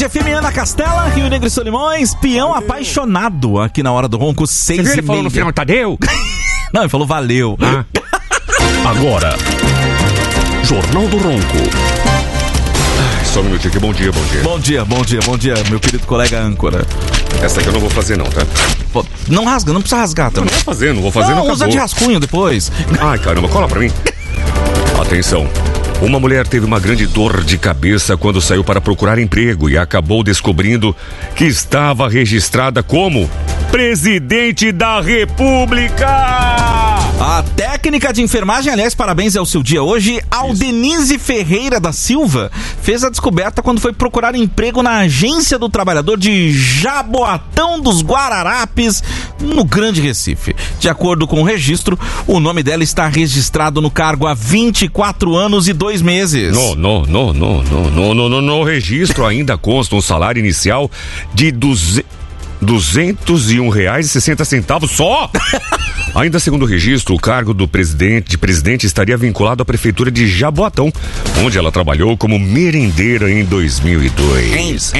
FM, Ana Castela, Rio Negro e Solimões, peão apaixonado aqui na Hora do Ronco, 6h30. Ele falou no final, Tadeu? Não, ele falou valeu. Agora, Jornal do Ronco. Só um minutinho aqui, bom dia. Bom dia, meu querido colega âncora. Essa aqui eu não vou fazer não, tá? Pô, não rasga, não precisa rasgar também. Não vou fazer, não usa de rascunho depois. Ai, caramba, cola pra mim. Atenção. Uma mulher teve uma grande dor de cabeça quando saiu para procurar emprego e acabou descobrindo que estava registrada como Presidente da República. A técnica de enfermagem, aliás, parabéns ao seu dia hoje, Aldenise Ferreira da Silva, fez a descoberta quando foi procurar emprego na Agência do Trabalhador de Jaboatão dos Guararapes, no Grande Recife. De acordo com o registro, o nome dela está registrado no cargo há 24 anos e 2 meses. No registro ainda consta um salário inicial de R$201,60 só? Ainda segundo o registro, o cargo de presidente estaria vinculado à prefeitura de Jaboatão, onde ela trabalhou como merendeira em 2002.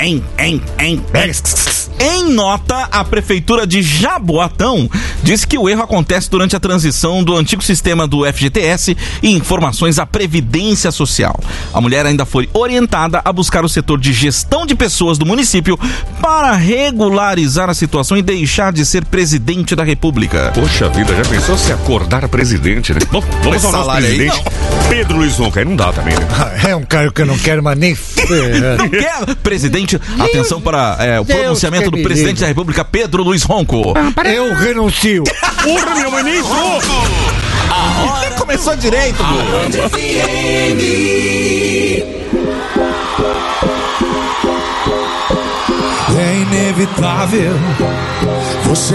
Em nota, a prefeitura de Jaboatão disse que o erro acontece durante a transição do antigo sistema do FGTS e informações à Previdência Social. A mulher ainda foi orientada a buscar o setor de gestão de pessoas do município para regularizar a situação e deixar de ser presidente da República. Poxa vida, já pensou se acordar presidente, né? Bom, vamos ao nosso presidente, aí, Pedro Luiz Ronco. Aí não dá também, né? É um cara que eu não quero, mas nem... Não quero! Presidente, atenção para o pronunciamento do presidente da República, Pedro Luiz Ronco. Eu renuncio. Porra, minha mãe nem sou! Começou direito, É inevitável você